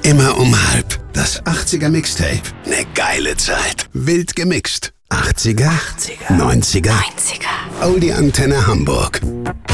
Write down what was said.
Immer um halb. Das 80er Mixtape. Ne geile Zeit. Wild gemixt. 80er, 90er, Oldie Antenne Hamburg.